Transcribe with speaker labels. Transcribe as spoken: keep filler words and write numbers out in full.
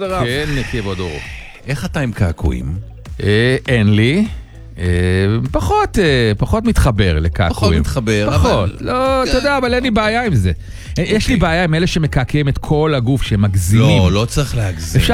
Speaker 1: כבוד הרב.
Speaker 2: כן, כבוד הרב.
Speaker 1: איך אתה עם קעקועים?
Speaker 2: אה, אין לי. אה, פחות, אה, פחות מתחבר לקעקועים.
Speaker 1: פחות מתחבר,
Speaker 2: פחות.
Speaker 1: אבל...
Speaker 2: לא, אתה יודע, אבל אין לי בעיה עם זה. יש לי בעיה עם אלה שמקעקעים את כל הגוף, שהם מגזימים.
Speaker 1: לא, לא צריך להגזים.